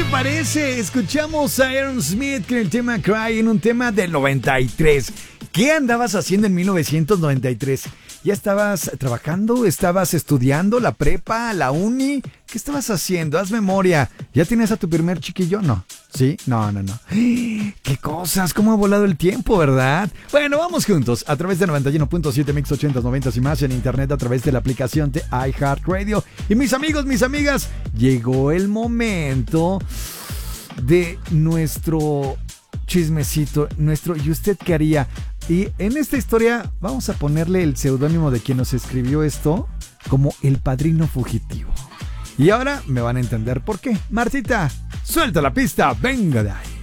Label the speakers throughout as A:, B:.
A: te parece? Escuchamos a Aaron Smith con el tema Cry en un tema del 93. ¿Qué andabas haciendo en 1993? ¿Ya estabas trabajando? ¿Estabas estudiando la prepa, la uni? ¿Qué estabas haciendo? Haz memoria. ¿Ya tienes a tu primer chiquillo? No. ¿Sí? No. ¿Qué cosas? ¿Cómo ha volado el tiempo, verdad? Bueno, vamos juntos a través de 91.7 Mix 80, 90 y más en internet a través de la aplicación de iHeartRadio. Y mis amigos, mis amigas, llegó el momento de nuestro chismecito, nuestro ¿y usted qué haría? Y en esta historia vamos a ponerle el seudónimo de quien nos escribió esto como el padrino fugitivo. Y ahora me van a entender por qué. Martita, suelta la pista, venga de ahí.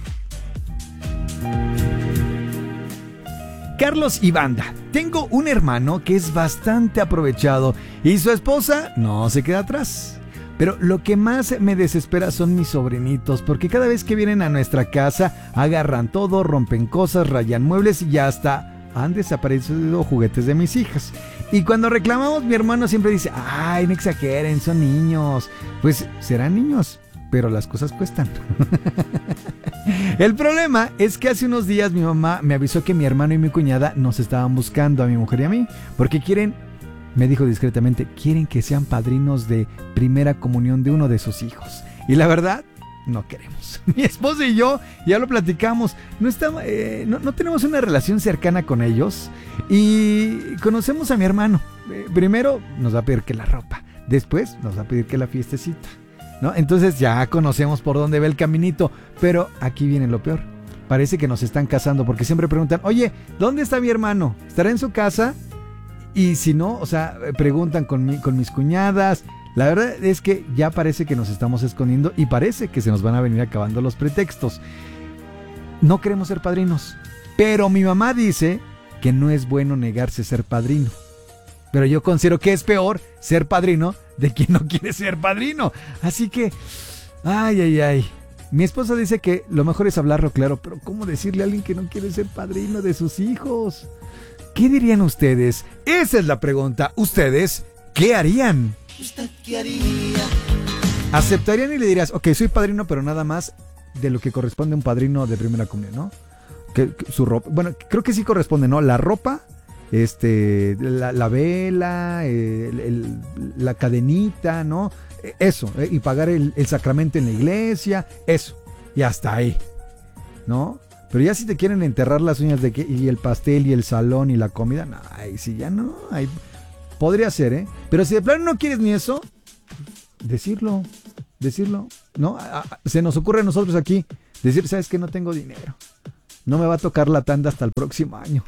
A: Carlos y banda, tengo un hermano que es bastante aprovechado y su esposa no se queda atrás. Pero lo que más me desespera son mis sobrinitos, porque cada vez que vienen a nuestra casa agarran todo, rompen cosas, rayan muebles y hasta han desaparecido juguetes de mis hijas. Y cuando reclamamos, mi hermano siempre dice, ay, no exageren, son niños. Pues serán niños, pero las cosas cuestan. El problema es que hace unos días mi mamá me avisó que mi hermano y mi cuñada nos estaban buscando a mi mujer y a mí, porque quieren, me dijo discretamente, quieren que sean padrinos de primera comunión de uno de sus hijos. Y la verdad, no queremos. Mi esposa y yo ya lo platicamos. No tenemos una relación cercana con ellos. Y conocemos a mi hermano. Primero nos va a pedir que la ropa. Después nos va a pedir que la fiestecita, ¿no? Entonces ya conocemos por dónde va el caminito. Pero aquí viene lo peor. Parece que nos están casando porque siempre preguntan, oye, ¿dónde está mi hermano? ¿Estará en su casa? Y si no, o sea, preguntan con mis cuñadas. La verdad es que ya parece que nos estamos escondiendo y parece que se nos van a venir acabando los pretextos. No queremos ser padrinos, pero mi mamá dice que no es bueno negarse a ser padrino. Pero yo considero que es peor ser padrino de quien no quiere ser padrino. Así que, ay. Mi esposa dice que lo mejor es hablarlo claro, pero ¿cómo decirle a alguien que no quiere ser padrino de sus hijos? ¿Qué dirían ustedes? Esa es la pregunta. ¿Ustedes qué harían?
B: ¿Usted qué haría?
A: ¿Aceptarían y le dirías, ok, soy padrino, pero nada más de lo que corresponde a un padrino de primera comunión, ¿no? Que su ropa, bueno, creo que sí corresponde, ¿no? La ropa, la vela, la cadenita, ¿no? Eso, y pagar el sacramento en la iglesia, eso, y hasta ahí, ¿no? Pero ya si te quieren enterrar las uñas y el pastel y el salón y la comida, no, ahí sí ya no, ahí podría ser, ¿eh? Pero si de plano no quieres ni eso, decirlo, ¿no? Se nos ocurre a nosotros aquí decir, ¿sabes qué? No tengo dinero. No me va a tocar la tanda hasta el próximo año.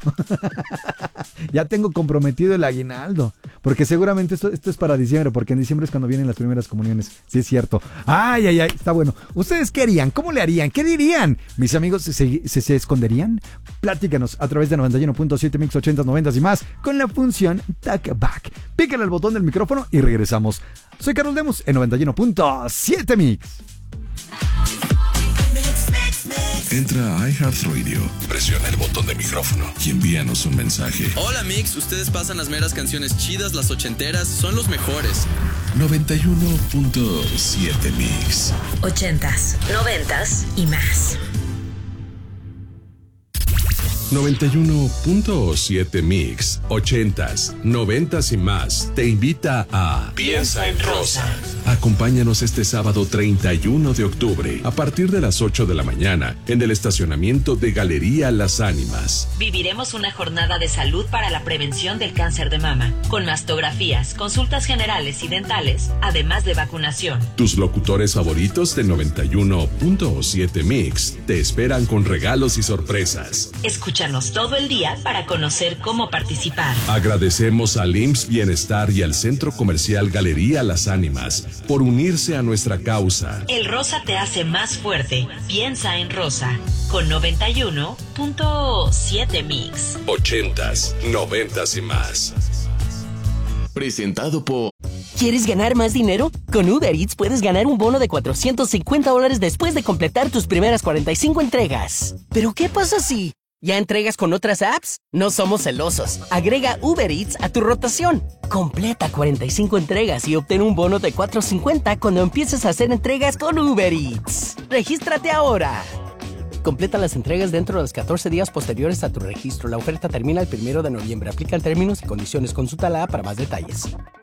A: Ya tengo comprometido el aguinaldo. Porque seguramente esto es para diciembre, porque en diciembre es cuando vienen las primeras comuniones. Sí, es cierto. Ay, está bueno. ¿Ustedes qué harían? ¿Cómo le harían? ¿Qué dirían? ¿Mis amigos se esconderían? Platícanos a través de 91.7 Mix 80, 90 y más con la función Talkback. Pícale al botón del micrófono y regresamos. Soy Carlos Lemus en 91.7 Mix.
C: Entra a iHeartRadio, presiona el botón de micrófono y envíanos un mensaje.
D: Hola Mix, ustedes pasan las meras canciones chidas, las ochenteras, son los mejores.
C: 91.7 Mix.
E: 80s, 90s y más.
C: 91.7 Mix, 80s, 90s y más te invita a Piensa en Rosa. Acompáñanos este sábado 31 de octubre a partir de las 8 de la mañana en el estacionamiento de Galería Las Ánimas.
E: Viviremos una jornada de salud para la prevención del cáncer de mama, con mastografías, consultas generales y dentales, además de vacunación.
C: Tus locutores favoritos de 91.7 Mix te esperan con regalos y sorpresas.
E: Escúchanos todo el día para conocer cómo participar.
C: Agradecemos al IMSS Bienestar y al Centro Comercial Galería Las Ánimas por unirse a nuestra causa.
E: El rosa te hace más fuerte. Piensa en rosa. Con 91.7 Mix.
C: 80s, 90s y más.
F: Presentado por... ¿Quieres ganar más dinero? Con Uber Eats puedes ganar un bono de $450 después de completar tus primeras 45 entregas. ¿Pero qué pasa si ¿Ya entregas con otras apps? No somos celosos. Agrega Uber Eats a tu rotación. Completa 45 entregas y obtén un bono de $4.50 cuando empieces a hacer entregas con Uber Eats. ¡Regístrate ahora! Completa las entregas dentro de los 14 días posteriores a tu registro. La oferta termina el 1 de noviembre. Aplican términos y condiciones. Consulta la app para más detalles.